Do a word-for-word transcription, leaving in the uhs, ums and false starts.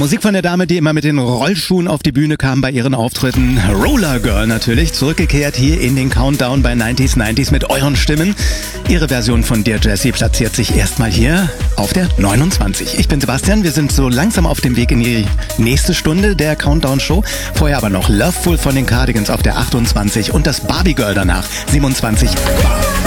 Musik von der Dame, die immer mit den Rollschuhen auf die Bühne kam bei ihren Auftritten. Roller Girl natürlich, zurückgekehrt hier in den Countdown bei neunziger neunzig mit euren Stimmen. Ihre Version von Dear Jessie platziert sich erstmal hier auf der neunundzwanzig. Ich bin Sebastian, wir sind so langsam auf dem Weg in die nächste Stunde der Countdown-Show. Vorher aber noch Loveful von den Cardigans auf der achtundzwanzig und das Barbie Girl danach, siebenundzwanzig.